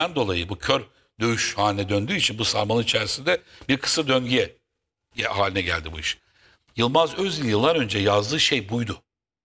dolayı bu kör dövüş haline döndüğü için bu sarmalın içerisinde bir kısa döngüye haline geldi bu iş. Yılmaz Özdil yıllar önce yazdığı şey buydu.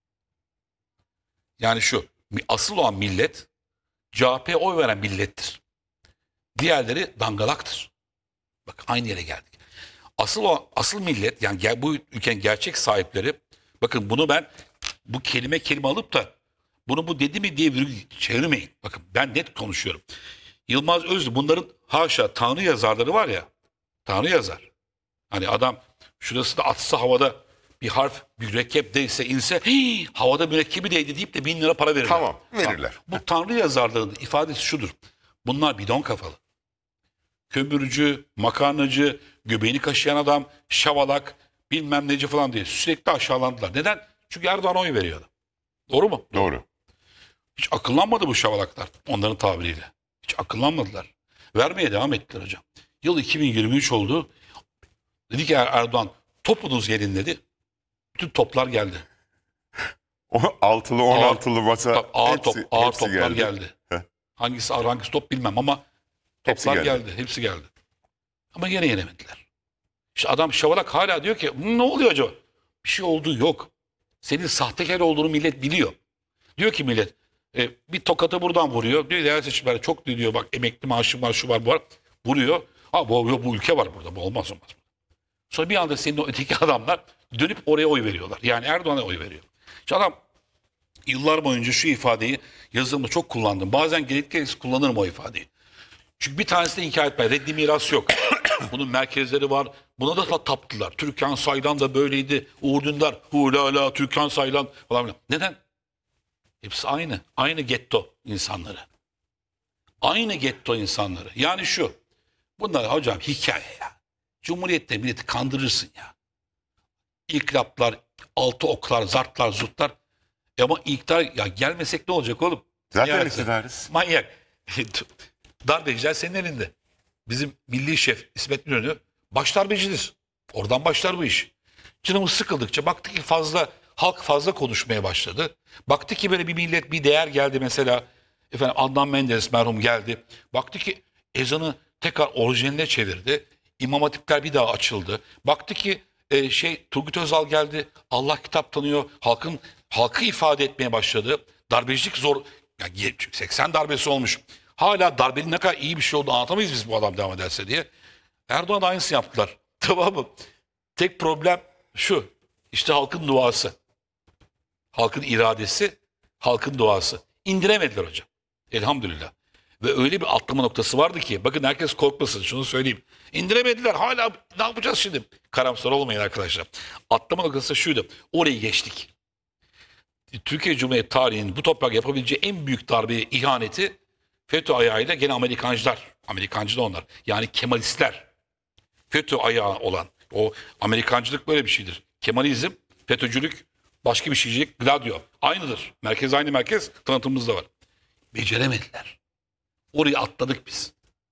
Yani şu, asıl olan millet CHP'ye oy veren millettir. Diğerleri dangalaktır. Bak aynı yere geldik. Asıl millet, yani bu ülkenin gerçek sahipleri, bakın bunu ben bu kelime alıp da bunu bu dedi mi diye çevirmeyin. Bakın ben net konuşuyorum. Yılmaz Özdil, bunların haşa Tanrı yazarları var ya, Tanrı yazar. Hani adam şurası da atsa havada bir harf mürekkep değse inse havada mürekkebi değdi deyip de 1000 lira para verirler. Tamam, verirler. Bu Tanrı yazarlarının ifadesi şudur. Bunlar bidon kafalı. Kömürcü, makarnacı, göbeğini kaşıyan adam, şavalak, bilmem neci falan diye sürekli aşağılandılar. Neden? Çünkü Erdoğan'a oy veriyordu. Doğru mu? Doğru. Hiç akıllanmadı bu şavalaklar onların tabiriyle. Hiç akıllanmadılar. Vermeye devam ettiler hocam. Yıl 2023 oldu. Dedi ki Erdoğan topunuz gelin dedi. Bütün toplar geldi. O altılı 16'lı masa Ağır hepsi toplar geldi. Heh. Hangisi ağır hangisi top bilmem ama Hepsi toplar geldi. geldi. Hepsi geldi. Ama yine yenemediler. İşte adam şavalak hala diyor ki ne oluyor acaba? Bir şey olduğu yok. Senin sahtekar olduğunu millet biliyor. Diyor ki millet bir tokatı buradan vuruyor. Diyor değerli seçimlerde çok diyor bak emekli maaşım var şu var bu var. Vuruyor. Ha bu ülke var burada. Bu olmaz. Sonra bir anda senin o öteki adamlar dönüp oraya oy veriyorlar. Yani Erdoğan'a oy veriyor. İşte adam yıllar boyunca şu ifadeyi yazımda çok kullandım. Bazen gerekli kullanırım o ifadeyi. Çünkü bir tanesi de inkar etmez. Reddi miras yok. Bunun merkezleri var. Buna da taptılar. Türkan Saylan da böyleydi. Uğur Dündar, hulala, Türkan Saylan falan filan. Neden? Hepsi aynı. Aynı getto insanları. Aynı getto insanları. Yani şu. Bunlar hocam hikaye ya. Cumhuriyette milleti kandırırsın ya. İnkılaplar, altı oklar, zartlar, zurtlar. Ama iktidar ya gelmesek ne olacak oğlum? Zaten Yani, iktidarız. manyak. Darbeciler senin elinde. Bizim milli şef İsmet İnönü baş darbecidir. Oradan başlar bu iş. Canımız sıkıldıkça baktı ki halk fazla konuşmaya başladı. Baktı ki böyle bir millet bir değer geldi mesela. Efendim Adnan Menderes merhum geldi. Baktı ki ezanı tekrar orijinaline çevirdi. İmam hatipler bir daha açıldı. Baktı ki Turgut Özal geldi. Allah kitap tanıyor. Halkı ifade etmeye başladı. Darbecilik zor. Ya 80 darbesi olmuş. Hala darbenin ne kadar iyi bir şey olduğunu anlatamayız biz bu adam devam ederse diye. Erdoğan da aynısını yaptılar. Tamam mı? Tek problem şu. İşte halkın duası. Halkın iradesi, halkın duası. İndiremediler hocam. Elhamdülillah. Ve öyle bir atlama noktası vardı ki bakın herkes korkmasın şunu söyleyeyim. İndiremediler hala ne yapacağız şimdi? Karamsar olmayın arkadaşlar. Atlama noktası şuydu. Orayı geçtik. Türkiye Cumhuriyeti tarihinin bu toprak yapabileceği en büyük darbe ihaneti FETÖ ayağıyla gene Amerikancılar. Amerikancı da onlar. Yani Kemalistler. FETÖ ayağı olan. O Amerikancılık böyle bir şeydir. Kemalizm, FETÖ'cülük başka bir şeycilik. Gladio. Aynıdır. Merkez aynı merkez. Tanıtımımız da var. Beceremediler. Orayı atladık biz.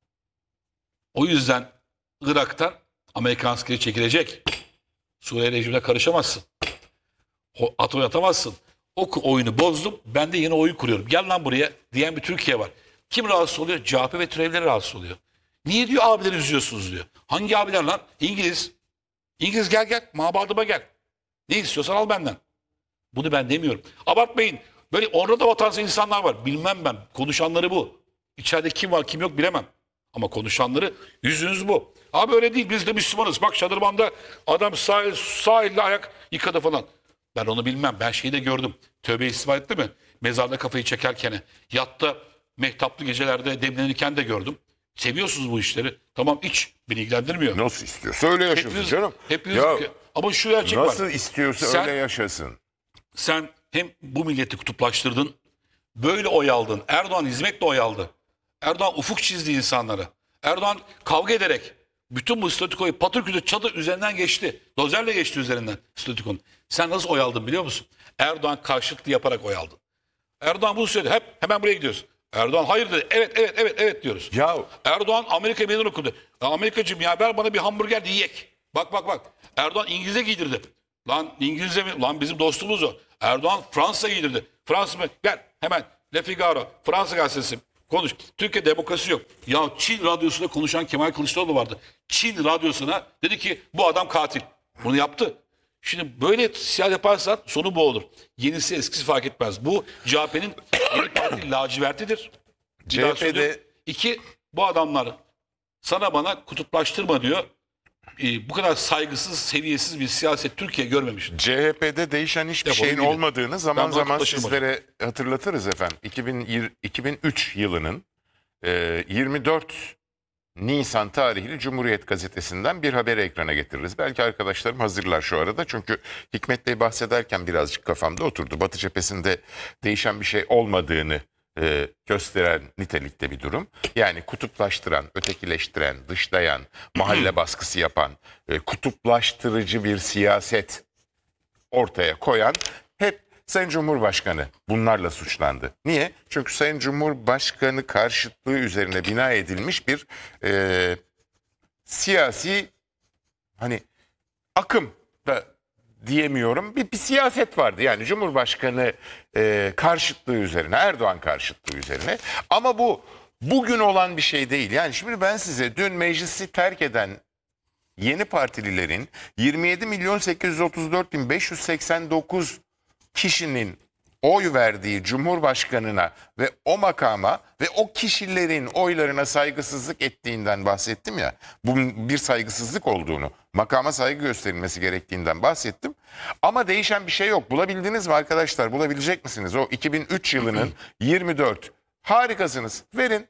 O yüzden Irak'tan Amerikan askeri çekilecek. Suriye rejimine karışamazsın. Atom atamazsın. O oyunu bozdum. Ben de yeni oyun kuruyorum. Gel lan buraya diyen bir Türkiye var. Kim rahatsız oluyor? CHP ve türevleri rahatsız oluyor. Niye diyor abileri üzüyorsunuz diyor. Hangi abiler lan? İngiliz. İngiliz gel. Mabadıma gel. Ne istiyorsan al benden. Bunu ben demiyorum. Abartmayın. Böyle orada da vatansız insanlar var. Bilmem ben. Konuşanları bu. İçeride kim var kim yok bilemem. Ama konuşanları yüzünüz bu. Abi öyle değil biz de Müslümanız. Bak Şadırvan'da adam sağ elle ayak yıkadı falan. Ben onu bilmem. Ben şeyi de gördüm. Tövbe istiğfar etti mi? Mezarda kafayı çekerken. Yatta mehtaplı gecelerde demlenirken de gördüm. Seviyorsunuz bu işleri. Tamam iç. Beni ilgilendirmiyor. Nasıl istiyorsa öyle yaşasın canım. Hepiniz, Ya, ama şu gerçek var. nasıl istiyorsa öyle yaşasın. Sen hem bu milleti kutuplaştırdın. Böyle oy aldın. Erdoğan hizmetle oy aldı. Erdoğan ufuk çizdi insanlara. Erdoğan kavga ederek bütün bu statükoyu patır çadır üzerinden geçti. Dozerle geçti üzerinden statükonun. Sen nasıl oy aldın biliyor musun? Erdoğan karşıtlığı yaparak oy aldın. Erdoğan bunu söyledi. Hemen buraya gidiyoruz. Erdoğan hayır dedi. Evet diyoruz. Ya Erdoğan Amerika meydan okudu. Ya Amerikacığım ya ver bana bir hamburger de yiyek. Bak. Erdoğan İngiliz'e giydirdi. Lan İngiliz'e mi? Lan bizim dostumuz o. Erdoğan Fransa giydirdi. Fransa mı? Gel hemen Le Figaro. Fransa gazetesi. Konuş. Türkiye demokrasi yok. Ya Çin radyosunda konuşan Kemal Kılıçdaroğlu vardı. Çin radyosuna dedi ki bu adam katil. Bunu yaptı. Şimdi böyle siyaset yaparsan sonu bu olur. Yenisi eskisi fark etmez. Bu CHP'nin yeni parti lacivertidir. Bir daha söylüyorum. İki, bu adamlar sana bana kutuplaştırma diyor. Bu kadar saygısız, seviyesiz bir siyaset Türkiye görmemiş. CHP'de değişen hiçbir Defol şeyin gidin. olmadığını zaman Ben zaman kutuplaşırım sizlere hatırlatırız efendim. 2003 yılının 24 Nisan tarihli Cumhuriyet Gazetesi'nden bir haberi ekrana getiririz. Belki arkadaşlarım hazırlar şu arada. Çünkü Hikmet Bey bahsederken birazcık kafamda oturdu. Batı cephesinde değişen bir şey olmadığını gösteren nitelikte bir durum. Yani kutuplaştıran, ötekileştiren, dışlayan, mahalle baskısı yapan, kutuplaştırıcı bir siyaset ortaya koyan hep Sayın Cumhurbaşkanı bunlarla suçlandı. Niye? Çünkü Sayın Cumhurbaşkanı karşıtlığı üzerine bina edilmiş bir siyasi hani akım da diyemiyorum. Bir siyaset vardı yani Cumhurbaşkanı karşıtlığı üzerine, Erdoğan karşıtlığı üzerine. Ama bu bugün olan bir şey değil. Yani şimdi ben size dün meclisi terk eden yeni partililerin 27.834.589 kişinin oy verdiği Cumhurbaşkanına ve o makama ve o kişilerin oylarına saygısızlık ettiğinden bahsettim ya. Bunun bir saygısızlık olduğunu, makama saygı gösterilmesi gerektiğinden bahsettim. Ama değişen bir şey yok. Bulabildiniz mi arkadaşlar? Bulabilecek misiniz? O 2003 yılının 24. Harikasınız. Verin.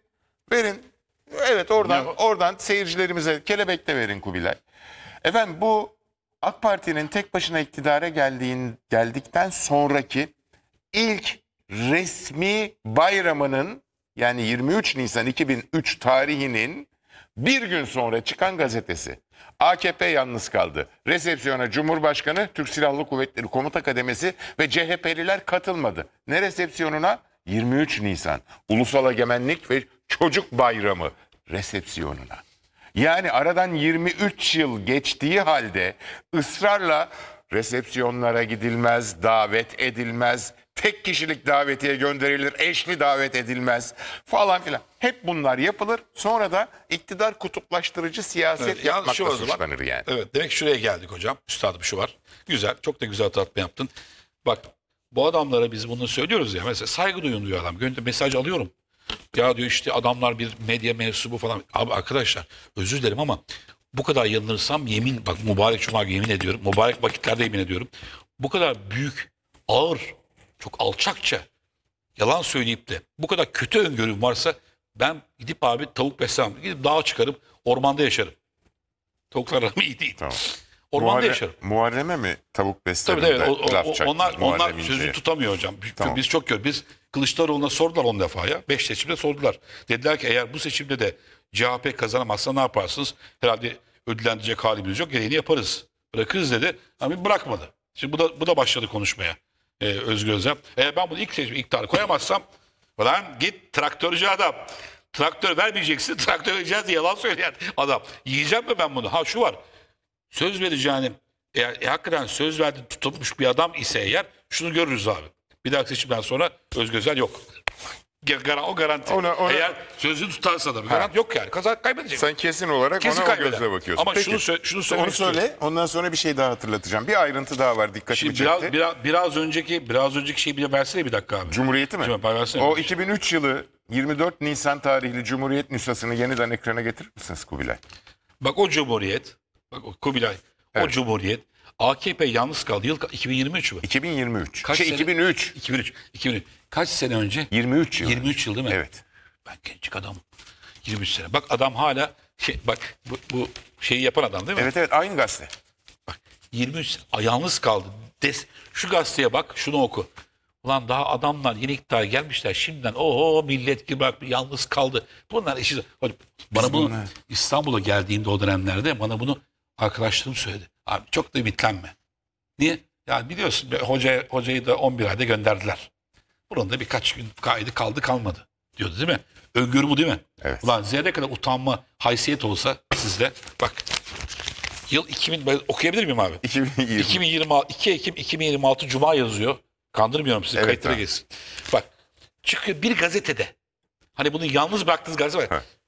Evet oradan seyircilerimize kelebekle verin Kubilay. Efendim bu AK Parti'nin tek başına iktidara geldikten sonraki ilk resmi bayramının yani 23 Nisan 2003 tarihinin bir gün sonra çıkan gazetesi. AKP yalnız kaldı. Resepsiyona Cumhurbaşkanı, Türk Silahlı Kuvvetleri Komuta Kademesi ve CHP'liler katılmadı. Ne resepsiyonuna? 23 Nisan Ulusal Egemenlik ve Çocuk Bayramı resepsiyonuna. Yani aradan 23 yıl geçtiği halde ısrarla resepsiyonlara gidilmez, davet edilmez, tek kişilik davetiye gönderilir, eşli davet edilmez falan filan. Hep bunlar yapılır. Sonra da iktidar kutuplaştırıcı siyaset yapmakla suçlanır yani. Evet, demek ki şuraya geldik hocam. Üstadım şu var. Güzel, çok da güzel hatırlatma yaptın. Bak, bu adamlara biz bunu söylüyoruz ya. Mesela saygı duyun diyor adam. Mesaj alıyorum. Ya diyor işte adamlar bir medya mensubu falan. Abi arkadaşlar özür dilerim ama bu kadar yanılırsam yemin, bak mübarek cuma yemin ediyorum. Mübarek vakitlerde yemin ediyorum. Bu kadar büyük, ağır, çok alçakça yalan söyleyip de bu kadar kötü öngörüm varsa ben gidip abi tavuk beslemem. Gidip dağa çıkarım, ormanda yaşarım. Tavuklar aram iyi değil. Tamam. Ormanda yaşarım. Muharrem'e mi tavuk beslerim Tabii de laf çaktın, onlar Muharrem sözü İnce'ye. tutamıyor hocam. Tamam. Biz çok görüyoruz. Biz Kılıçdaroğlu'na sordular 10 defa ya. 5 seçimde sordular. Dediler ki eğer bu seçimde de CHP kazanamazsa ne yaparsınız? Herhalde ödüllendirecek halimiz yok. Gereğini yaparız. Bırakırız dedi. Ama bırakmadı. Şimdi bu da başladı konuşmaya. Özgür Özel. Eğer ben bunu ilk seçim iktidarı koyamazsam lan git traktörcü adam. Traktör vermeyeceksin. Traktör vereceğiz diye yalan söyleyen adam. Yiyeceğim mi ben bunu? Ha şu var. Söz vereceğini eğer hakikaten söz verdi tutulmuş bir adam ise eğer şunu görürüz abi. Bir dahaki seçimden sonra Özgür Özel yok. O garanti. Eğer sözünü tutarsa da bir garanti yok yani. Kaybedecek. Sen kesin olarak Kesin ona kaybeder. o gözle bakıyorsun. Ama Peki, şunu söylemek onu istiyorum. söyle. Ondan sonra bir şey daha hatırlatacağım. Bir ayrıntı daha var dikkatimi Şimdi çekti. biraz önceki şeyi bir versene bir dakika abi. Cumhuriyeti mi? Versene O bir şey. 2003 yılı 24 Nisan tarihli Cumhuriyet nüshasını yeniden ekrana getirir misiniz Kubilay? Bak o Cumhuriyet, bak o Kubilay, Evet. o Cumhuriyet AKP yalnız kaldı. Yıl 2023 mü? 2023. Kaç sene? 2003. 2003. Kaç sene önce? 23 yıl. 23 yıl değil mi? Evet. Ben gençlik adamım. 23 sene. Bak adam hala bak bu şeyi yapan adam değil mi? Evet aynı gazete. Bak 23 yalnız kaldı. Şu gazeteye bak, şunu oku. Ulan daha adamlar yeni iktidara gelmişler. Şimdiden millet gibi bak yalnız kaldı. Bunlar işi. Bana bunu İstanbul'a geldiğimde o dönemlerde bana bunu arkadaşlarım söyledi. Abi çok da ümitlenme. Niye? Yani biliyorsun hocayı da 11 ayda gönderdiler. Bunun da birkaç gün kalmadı diyordu değil mi? Öngörü bu değil mi? Evet. Ulan zerre kadar utanma, haysiyet olsa sizde. Bak yıl 2000 ben okuyabilir miyim abi? 2 Ekim 2026 Cuma yazıyor. Kandırmıyorum sizi. Evet, Kayıtlara abi. geçsin. Bak çıkıyor bir gazetede Hani bunu yalnız bıraktığınız gazete var.